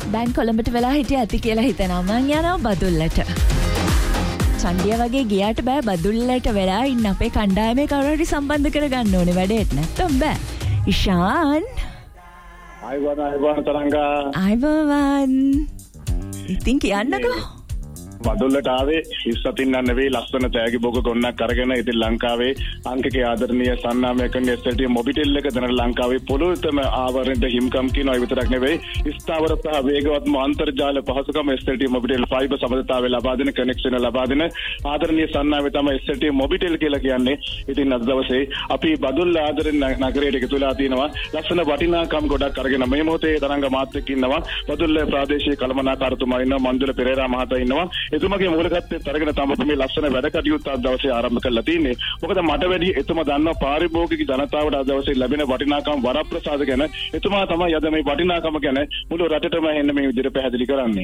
දැන් කොළඹට වෙලා හිටිය ඇති කියලා හිතනවා. මං යනවා බදුල්ලට. චන්ඩිය වගේ ගියාට බෑ බදුල්ලට වෙලා ඉන්න අපේ කණ්ඩායමේ කවුරු හරි සම්බන්ධ කරගන්න ඕනේ වැඩේට නැත්තම් බෑ. ඉෂාන් ආයිබෝන් තරංගා. ආයිබෝන්. ඉතින් කියන්නකෝ. බදුල්ලට ආවේ ඉස්සතින් නෙවෙයි ලස්සන තෑගි බොක ගොන්නක් අරගෙන ඉතින් ලංකාවේ අංකකේ ආදරණීය සන්නාමය කරන SLT මොබිටෙල් එක දැන් ලංකාවේ පොළොවේතම ආවරණයට හිම්කම් කියනවා. ඒ විතරක් නෙවෙයි ස්ථාවර සහ වේගවත්ම අන්තර්ජාල පහසුකම් SLT මොබිටෙල් ෆයිබර් සමගතාවය ලබා දෙන කනෙක්ෂන් ලබා දෙන ආදරණීය සන්නාමය තමයි SLT මොබිටෙල් කියලා කියන්නේ. ඉතින් අද දවසේ අපි බදුල්ල ආදරෙන් නගරයට එකතු වෙලා තිනවා. ලස්සන වටිනාකම් ගොඩක් අරගෙන මේ මොහොතේ තරංග මාත් එක්ක ඉන්නවා. බදුල්ල ප්‍රාදේශීය කළමනාකාරතුමා ඉන්නවා. මන්දුල පෙරේරා මහතා ඉන්නවා. එතුමාගේ මූලිකත්වයෙන් අරගෙන තමයි මේ ලස්සන වැඩ කටයුත්ත අද දවසේ ආරම්භ කරලා තින්නේ. මොකද මට වැඩි එතුමා දන්නවා පාරිභෝගික ජනතාවට අද දවසේ ලැබෙන වටිනාකම් වරප්‍රසාද ගැන. එතුමා තමයි අද මේ වටිනාකම ගැන මුළු රටටම එන්න මේ විදිහට පැහැදිලි කරන්නේ.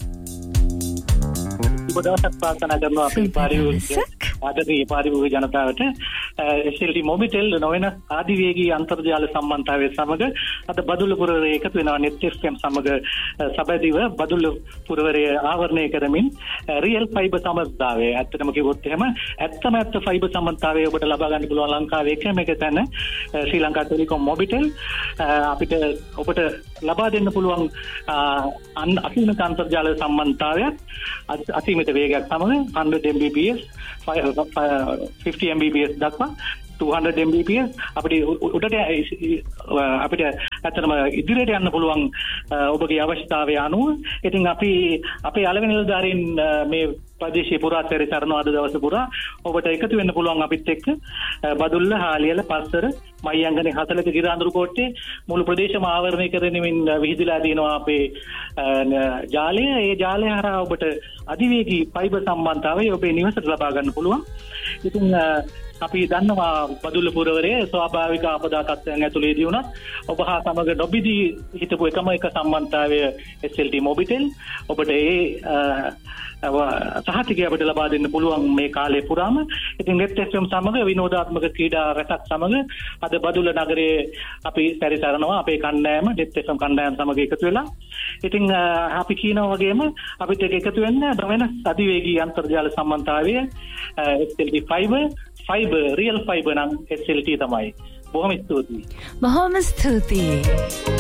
දවසක් ප්‍රාර්ථනා කරනවා අපි පාරිභෝගික ජනතාවට SLT මොබිටෙල් නොවන ආදිවේගී අන්තර්ජාල සම්බන්ධතාවය සමග අද බදුල්ල පුරවරයේ එකතු වෙනවා. net FM සමග සබැදිව බදුල්ල පුරවරයේ ආවරණය කරමින් රියල් ෆයිබර් සම්බන්ධතාවය ඇත්තටම කිව්වොත් එහෙම ඇත්ත ෆයිබර් සම්බන්ධතාවය ඔබට ලබා ගන්න පුළුවන් ලංකාවේ එකම එක තැන ශ්‍රී ලංකා ටෙලිකොම් මොබිටෙල් අපිට ඔබට ලබා දෙන්න පුළුවන් අසීමිත අන්තර්ජාල සම්බන්ධතාවයක් අසීමිත වේගයක් සමග 100 Mbps 50 Mbps දක්වා 200 Mbps අපිට අපිට ඇත්තටම ඉදිරියට යන්න පුළුවන් ඔබගේ අවශ්‍යතාවය අනුව. ඉතින් අපි අපේ අලවෙන නිලධාරීන් මේ ප්‍රදේශීය පුරා සැරිසරන අද දවස පුරා ඔබට එකතු වෙන්න පුළුවන් අපිත් එක්ක බදුල්ල හාලියල පස්සර මයංගනේ 40ක ගිරාඳුරු කෝට්ටේ මුළු ප්‍රදේශම ආවරණය කරමින් විහිදලා තියෙනවා අපේ ජාලය. ඒ ජාලය හරහා ඔබට අධිවේගී ෆයිබර් සම්බන්ධතාවය ඔබේ නිවසට ලබා ගන්න පුළුවන්. ඉතින් අපි දන්නවා බදුල්ල පුරවරයේ ස්වාභාවික ආපදා තත්ත්වයන් ඇතුළේදී වුණත් ඔබ හා සමග නොබිදී හිටපු එකම එක සම්බන්ධතාවය SLT මොබිටෙල් ඔබට ඒ සහතිකය අපිට ලබා දෙන්න පුළුවන් මේ කාලේ පුරාම. ඉතින් net FM සමග විනෝදාත්මක ක්‍රීඩා රැසක් සමග අද බදුල්ල නගරයේ අපි සැරිසරනවා අපේ කණ්ඩායම net FM කණ්ඩායම සමග එකතු වෙලා. ඉතින් අපි කියනවා වගේම අපිට එකතු වෙන්න වෙන අධිවේගී අන්තර්ජාල සම්බන්ධතාවය SLT ෆයිබර් රියල් ෆයිබර් නම් SLT තමයි. බොහොම ස්තුතියි.